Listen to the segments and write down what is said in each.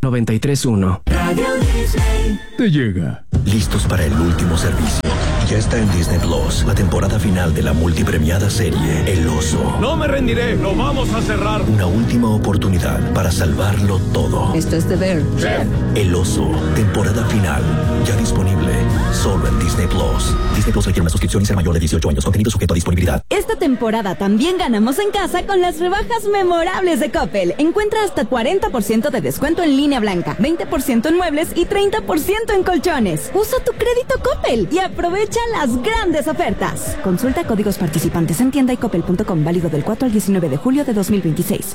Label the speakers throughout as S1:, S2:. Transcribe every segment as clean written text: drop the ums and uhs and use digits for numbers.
S1: 93.1.
S2: Radio Disney.
S3: Te llega.
S4: Listos para el último servicio. Ya está en Disney Plus la temporada final de la multipremiada serie El Oso.
S5: No me rendiré, lo vamos a cerrar.
S4: Una última oportunidad para salvarlo todo.
S6: Esto es The Bear.
S4: El Oso, temporada final. Ya disponible solo en Disney Plus. Disney Plus requiere una suscripción y ser mayor de 18 años. Contenido sujeto a disponibilidad.
S7: Esta temporada también ganamos en casa con las rebajas memorables de Coppel. Encuentra hasta 40% de descuento en línea blanca, 20% en muebles y 30% en colchones. Usa tu crédito Coppel y aprovecha las grandes ofertas. Consulta códigos participantes en tienda y coppel.com, válido del 4 al 19 de julio de 2026.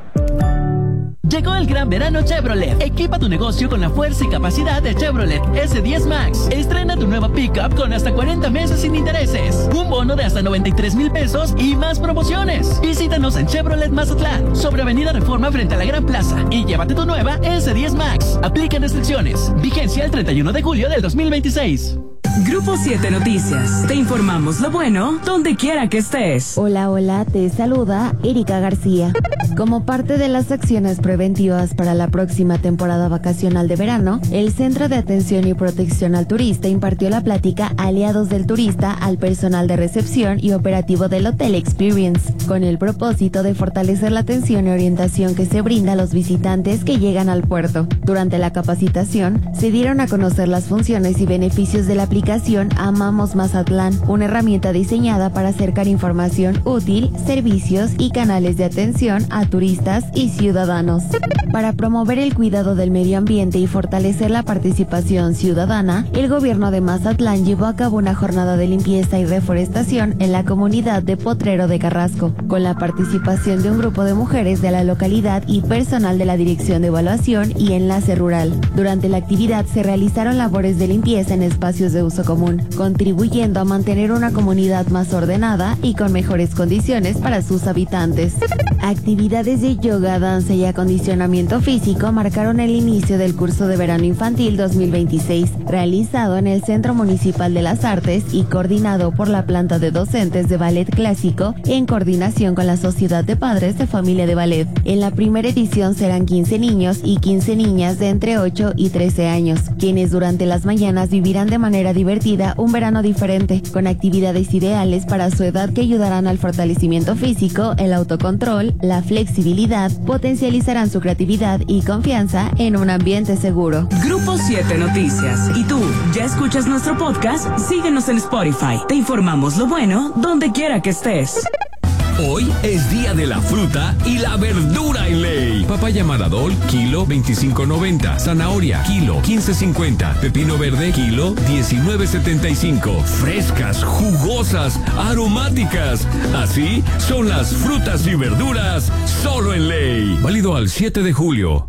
S8: Llegó el gran verano Chevrolet. Equipa tu negocio con la fuerza y capacidad de Chevrolet S10 Max. Estrena tu nueva pickup con hasta 40 meses sin intereses, un bono de hasta 93,000 pesos y más promociones. Visítanos en Chevrolet Mazatlán, sobre Avenida Reforma frente a la Gran Plaza, y llévate tu nueva S10 Max. Aplican restricciones. Vigencia el 31 de julio del 2026.
S9: Grupo 7 Noticias. Te informamos lo bueno donde quiera que estés.
S10: Hola, te saluda Erika García. Como parte de las acciones preventivas para la próxima temporada vacacional de verano, el Centro de Atención y Protección al Turista impartió la plática Aliados del Turista al personal de recepción y operativo del Hotel Experience, con el propósito de fortalecer la atención y orientación que se brinda a los visitantes que llegan al puerto. Durante la capacitación, se dieron a conocer las funciones y beneficios de la aplicación Amamos Mazatlán, una herramienta diseñada para acercar información útil, servicios y canales de atención a turistas y ciudadanos. Para promover el cuidado del medio ambiente y fortalecer la participación ciudadana, el gobierno de Mazatlán llevó a cabo una jornada de limpieza y reforestación en la comunidad de Potrero de Carrasco, con la participación de un grupo de mujeres de la localidad y personal de la Dirección de Evaluación y Enlace Rural. Durante la actividad se realizaron labores de limpieza en espacios de uso común, contribuyendo a mantener una comunidad más ordenada y con mejores condiciones para sus habitantes. Actividades de yoga, danza y acondicionamiento físico marcaron el inicio del curso de verano infantil 2026, realizado en el Centro Municipal de las Artes y coordinado por la planta de docentes de ballet clásico en coordinación con la Sociedad de Padres de Familia de Ballet. En la primera edición serán 15 niños y 15 niñas de entre 8 y 13 años, quienes durante las mañanas vivirán de manera divertida un verano diferente, con actividades ideales para su edad que ayudarán al fortalecimiento físico, el autocontrol, la flexibilidad, potencializarán su creatividad y confianza en un ambiente seguro.
S9: Grupo 7 Noticias. ¿Y tú, ya escuchas nuestro podcast? Síguenos en Spotify. Te informamos lo bueno donde quiera que estés.
S11: Hoy es día de la fruta y la verdura en ley. Papaya Maradol, kilo 25.90. Zanahoria, kilo 15.50. Pepino verde, kilo 19.75. Frescas, jugosas, aromáticas. Así son las frutas y verduras solo en ley. Válido al 7 de julio.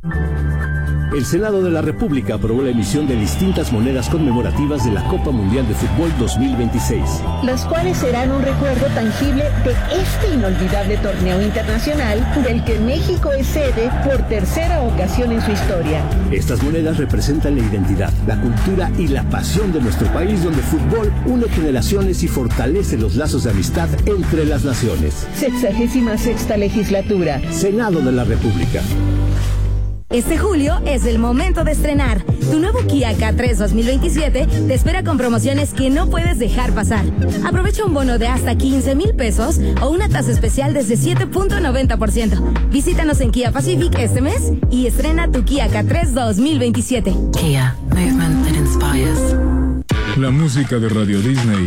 S12: El Senado de la República aprobó la emisión de distintas monedas conmemorativas de la Copa Mundial de Fútbol 2026.
S13: Las cuales serán un recuerdo tangible de este inolvidable torneo internacional del que México es sede por tercera ocasión en su historia.
S12: Estas monedas representan la identidad, la cultura y la pasión de nuestro país, donde el fútbol une generaciones y fortalece los lazos de amistad entre las naciones.
S13: 66ª legislatura.
S12: Senado de la República.
S7: Este julio es el momento de estrenar. Tu nuevo Kia K3 2027 te espera con promociones que no puedes dejar pasar. Aprovecha un bono de hasta 15,000 pesos o una tasa especial desde 7.90%. Visítanos en Kia Pacific este mes y estrena tu Kia K3 2027.
S9: Kia, movement that inspires.
S3: La música de Radio Disney